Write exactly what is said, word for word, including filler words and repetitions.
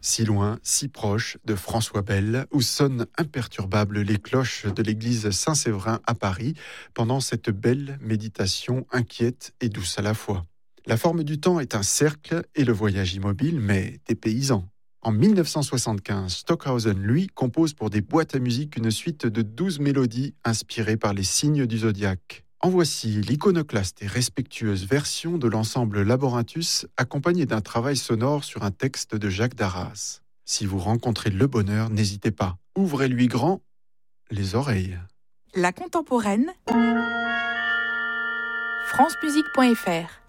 si loin, si proche de François Bell, où sonnent imperturbables les cloches de l'église Saint-Séverin à Paris, pendant cette belle méditation inquiète et douce à la fois. La forme du temps est un cercle et le voyage immobile, mais dépaysant. En dix-neuf cent soixante-quinze, Stockhausen, lui, compose pour des boîtes à musique une suite de douze mélodies inspirées par les signes du zodiaque. En voici l'iconoclaste et respectueuse version de l'ensemble Laborinthus, accompagnée d'un travail sonore sur un texte de Jacques Darras. Si vous rencontrez le bonheur, n'hésitez pas. Ouvrez-lui grand les oreilles. La contemporaine, francemusique point f r